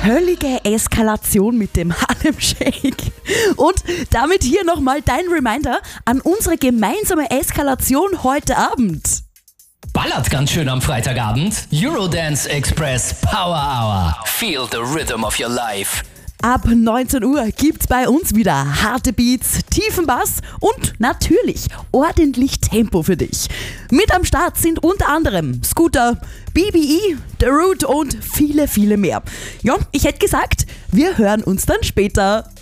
völlige Eskalation mit dem Harlem Shake. Und damit hier nochmal dein Reminder an unsere gemeinsame Eskalation heute Abend. Ballert ganz schön am Freitagabend. Eurodance Express Power Hour. Feel the rhythm of your life. Ab 19 Uhr gibt's bei uns wieder harte Beats, tiefen Bass und natürlich ordentlich Tempo für dich. Mit am Start sind unter anderem Scooter, BBE, The Root und viele, viele mehr. Ja, ich hätte gesagt, wir hören uns dann später.